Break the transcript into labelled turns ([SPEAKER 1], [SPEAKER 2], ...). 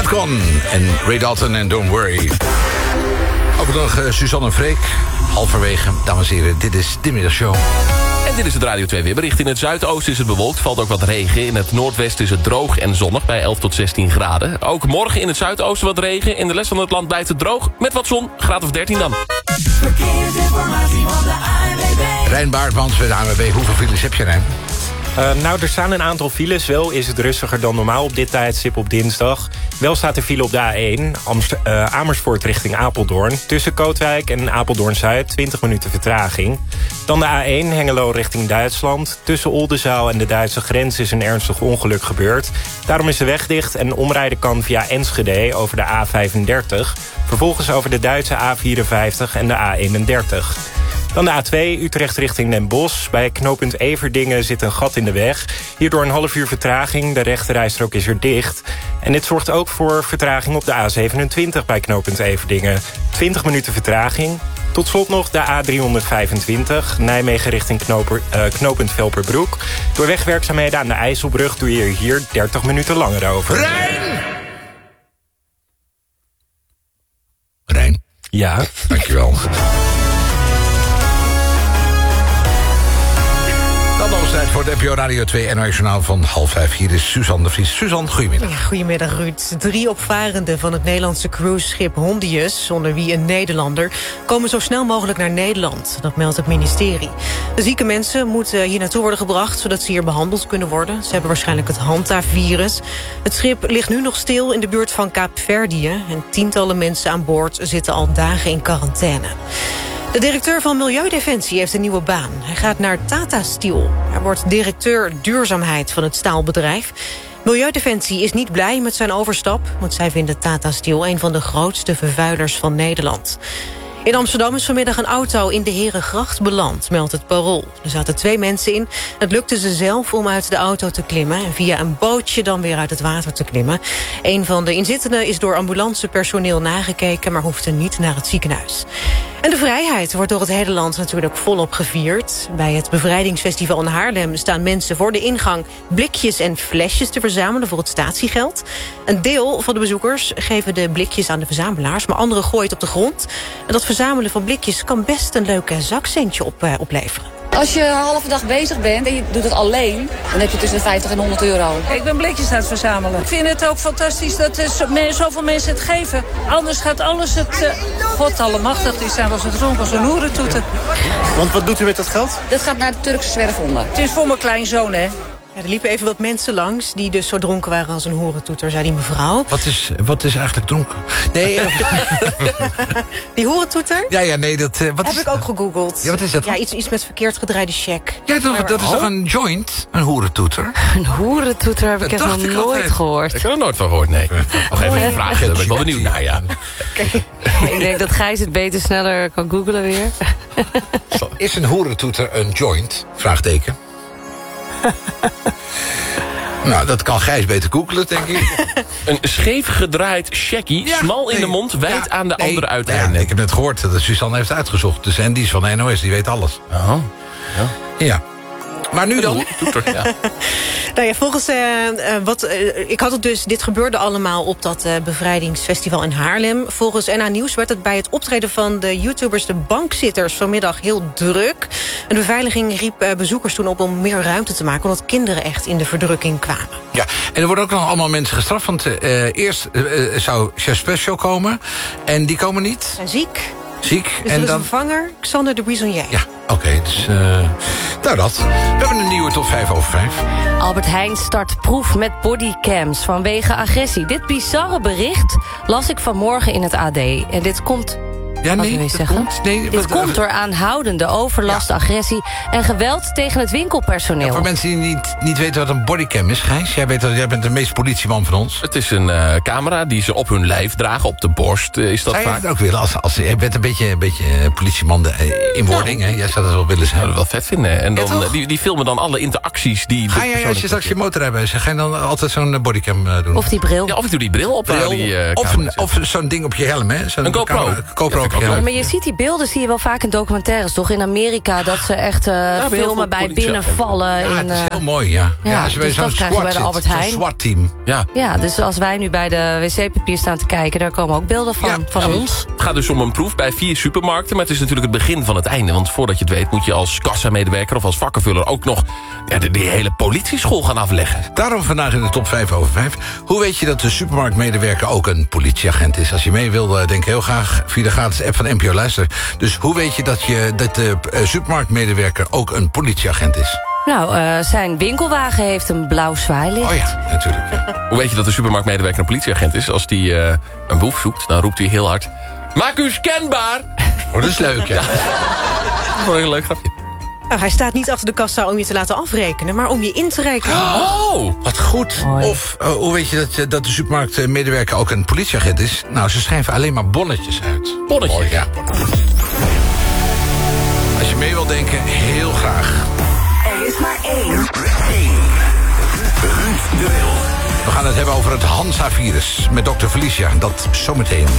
[SPEAKER 1] Fatcon en Ray Dalton en Don't Worry. Ook nog Suzanne Freek. Halverwege, dames en heren, dit is de middagshow.
[SPEAKER 2] En dit is het Radio 2 weerbericht. In het zuidoosten is het bewolkt, valt ook wat regen. In het noordwesten is het droog en zonnig bij 11 tot 16 graden. Ook morgen in het zuidoosten wat regen. In de rest van het land blijft het droog, met wat zon, graad of 13 dan.
[SPEAKER 3] Verkeersinformatie van de ANWB.
[SPEAKER 1] Rijn Baartmans bij de ANWB. Hoeveel files heb je, Rijn?
[SPEAKER 4] Er staan een aantal files. Wel is het rustiger dan normaal op dit tijdstip op dinsdag. Wel staat er file op de A1, Amersfoort richting Apeldoorn. Tussen Kootwijk en Apeldoorn-Zuid, 20 minuten vertraging. Dan de A1, Hengelo richting Duitsland. Tussen Oldenzaal en de Duitse grens is een ernstig ongeluk gebeurd. Daarom is de weg dicht en omrijden kan via Enschede over de A35. Vervolgens over de Duitse A54 en de A31. Dan de A2, Utrecht richting Den Bosch. Bij knooppunt Everdingen zit een gat in de weg. Hierdoor een half uur vertraging, de rechterrijstrook is er dicht. En dit zorgt ook voor vertraging op de A27 bij knooppunt Everdingen. 20 minuten vertraging. Tot slot nog de A325, Nijmegen richting knooppunt Velperbroek. Door wegwerkzaamheden aan de IJsselbrug doe je hier 30 minuten langer over.
[SPEAKER 1] Rijn?
[SPEAKER 4] Ja?
[SPEAKER 1] Dankjewel. Dan nog eens tijd voor het NPO Radio 2 NOS Journaal van 4:30. Hier is Suzanne de Vries. Suzanne, goedemiddag.
[SPEAKER 5] Ja, goedemiddag, Ruud. 3 opvarenden van het Nederlandse cruiseschip Hondius, onder wie een Nederlander, komen zo snel mogelijk naar Nederland. Dat meldt het ministerie. De zieke mensen moeten hier naartoe worden gebracht, zodat ze hier behandeld kunnen worden. Ze hebben waarschijnlijk het Hanta-virus. Het schip ligt nu nog stil in de buurt van Kaapverdië. En tientallen mensen aan boord zitten al dagen in quarantaine. De directeur van Milieudefensie heeft een nieuwe baan. Hij gaat naar Tata Steel. Hij wordt directeur duurzaamheid van het staalbedrijf. Milieudefensie is niet blij met zijn overstap, want zij vinden Tata Steel een van de grootste vervuilers van Nederland. In Amsterdam is vanmiddag een auto in de Herengracht beland, meldt het Parool. Er zaten 2 mensen in. Het lukte ze zelf om uit de auto te klimmen en via een bootje dan weer uit het water te klimmen. Een van de inzittenden is door ambulancepersoneel nagekeken, maar hoefde niet naar het ziekenhuis. En de vrijheid wordt door het hele land natuurlijk volop gevierd. Bij het Bevrijdingsfestival in Haarlem staan mensen voor de ingang blikjes en flesjes te verzamelen voor het statiegeld. Een deel van de bezoekers geven de blikjes aan de verzamelaars, maar anderen gooien het op de grond. En dat verzamelen van blikjes kan best een leuke zakcentje opleveren.
[SPEAKER 6] Als je een halve dag bezig bent en je doet het alleen, dan heb je tussen de 50 en 100 euro.
[SPEAKER 7] Ik ben blikjes aan het verzamelen. Ik vind het ook fantastisch dat zoveel mensen het geven. Anders gaat alles het... God allemachtig, die zijn wel zo dronken als een hoerentoeter.
[SPEAKER 4] Want wat doet u met dat geld?
[SPEAKER 6] Dat gaat naar de Turkse zwerfhonden.
[SPEAKER 7] Het is voor mijn kleinzoon, hè.
[SPEAKER 5] Ja, er liepen even wat mensen langs die dus zo dronken waren als een hoerentoeter, zei die mevrouw.
[SPEAKER 1] Wat is eigenlijk dronken? Nee,
[SPEAKER 5] Die hoerentoeter?
[SPEAKER 1] ja, nee, dat... wat
[SPEAKER 5] heb
[SPEAKER 1] is
[SPEAKER 5] ik ook gegoogeld.
[SPEAKER 1] Ja, wat is dat?
[SPEAKER 5] Ja, iets met verkeerd gedraaide cheque.
[SPEAKER 1] Ja, dat is toch een joint? Een hoerentoeter?
[SPEAKER 8] Een hoerentoeter heb ik echt nog nooit gehoord.
[SPEAKER 2] Ik heb er nooit van gehoord, nee. Nog even een vraag, daar ben ik wel benieuwd naar, ja.
[SPEAKER 8] Ik denk dat Gijs het beter sneller kan googlen weer.
[SPEAKER 1] Is een hoerentoeter een joint? Vraagteken. Nou, dat kan Gijs beter googlen, denk ik.
[SPEAKER 2] Een scheef gedraaid checkie, smal in de mond, wijd aan de andere uiteinden.
[SPEAKER 1] Ik heb net gehoord dat Suzanne heeft uitgezocht. Dus, en die is van de NOS, die weet alles.
[SPEAKER 2] Oh.
[SPEAKER 1] Ja. Maar nu dan?
[SPEAKER 5] Nou ja, volgens ik had het dus, dit gebeurde allemaal op dat bevrijdingsfestival in Haarlem. Volgens NH Nieuws werd het bij het optreden van de YouTubers De Bankzitters vanmiddag heel druk. En de beveiliging riep bezoekers toen op om meer ruimte te maken, omdat kinderen echt in de verdrukking kwamen.
[SPEAKER 1] Ja, en er worden ook nog allemaal mensen gestraft, want eerst zou Chef Special komen en die komen niet.
[SPEAKER 5] Zijn ziek.
[SPEAKER 1] Ziek.
[SPEAKER 5] Dus
[SPEAKER 1] en
[SPEAKER 5] er is
[SPEAKER 1] dan
[SPEAKER 5] een vervanger, Xander de Buissonnier.
[SPEAKER 1] Ja, oké, dus nou dat. We hebben een nieuwe tot 5:05.
[SPEAKER 8] Albert Heijn start proef met bodycams vanwege agressie. Dit bizarre bericht las ik vanmorgen in het AD. En dit komt...
[SPEAKER 1] Ja, nee,
[SPEAKER 8] dit komt door aanhoudende overlast, agressie en geweld tegen het winkelpersoneel.
[SPEAKER 1] Ja, voor mensen die niet weten wat een bodycam is, Gijs, jij bent de meest politieman van ons.
[SPEAKER 2] Het is een camera die ze op hun lijf dragen, op de borst. Is dat
[SPEAKER 1] zou
[SPEAKER 2] vaak?
[SPEAKER 1] je het ook willen? Je bent een beetje politieman in wording, hè? Jij zou dat wel willen zijn.
[SPEAKER 2] Ik zou het wel vet vinden. En dan, die filmen dan alle interacties die...
[SPEAKER 1] Ga jij, als je straks je motorrijbewijs, ga je dan altijd zo'n bodycam doen?
[SPEAKER 8] Of die bril.
[SPEAKER 2] Ja, of ik doe die bril op.
[SPEAKER 1] Of zo'n ding op je helm, hè?
[SPEAKER 2] Een GoPro.
[SPEAKER 1] GoPro begrijp je.
[SPEAKER 2] Ook leuk.
[SPEAKER 8] Maar je ziet die beelden zie je wel vaak in documentaires, toch? In Amerika, dat ze echt
[SPEAKER 2] heel veel
[SPEAKER 8] filmen bij
[SPEAKER 2] politieagenten.
[SPEAKER 8] binnenvallen.
[SPEAKER 1] Ja,
[SPEAKER 8] in,
[SPEAKER 1] het is heel mooi, ja.
[SPEAKER 8] ja,
[SPEAKER 1] als je bij
[SPEAKER 8] dus
[SPEAKER 1] zo'n
[SPEAKER 8] dat krijg je
[SPEAKER 1] squad
[SPEAKER 8] bij de Albert
[SPEAKER 1] zit,
[SPEAKER 8] Heijn.
[SPEAKER 1] zo'n SWAT-team.
[SPEAKER 2] Ja.
[SPEAKER 8] Ja, dus als wij nu bij de wc-papier staan te kijken, daar komen ook beelden van ons.
[SPEAKER 2] Het gaat dus om een proef bij 4 supermarkten, maar het is natuurlijk het begin van het einde. Want voordat je het weet moet je als kassamedewerker of als vakkenvuller ook nog die hele politieschool gaan afleggen.
[SPEAKER 1] Daarom vandaag in de top 5 over 5. Hoe weet je dat de supermarktmedewerker ook een politieagent is? Als je mee wil, denk ik heel graag via de gratis app van NPO Luister. Dus hoe weet je dat de supermarktmedewerker ook een politieagent is?
[SPEAKER 8] Nou, zijn winkelwagen heeft een blauw zwaailicht.
[SPEAKER 1] Oh ja, natuurlijk. Ja.
[SPEAKER 2] Hoe weet je dat de supermarktmedewerker een politieagent is? Als die een boef zoekt, dan roept hij heel hard: maak u scanbaar!
[SPEAKER 1] Oh, dat is leuk, hè?
[SPEAKER 2] Dat is wel een heel leuk grapje.
[SPEAKER 5] Nou, hij staat niet achter de kassa om je te laten afrekenen, maar om je in te rekenen.
[SPEAKER 2] Oh!
[SPEAKER 1] Wat goed.
[SPEAKER 8] Mooi.
[SPEAKER 1] Of hoe weet je dat de supermarktmedewerker ook een politieagent is? Nou, ze schrijven alleen maar bonnetjes uit.
[SPEAKER 2] Bonnetjes?
[SPEAKER 1] Mooi, ja. Als je mee wilt denken, heel graag.
[SPEAKER 3] Er is maar één. Ruud de Wild.
[SPEAKER 1] We gaan het hebben over het Hansa-virus met dokter Felicia. Dat zometeen.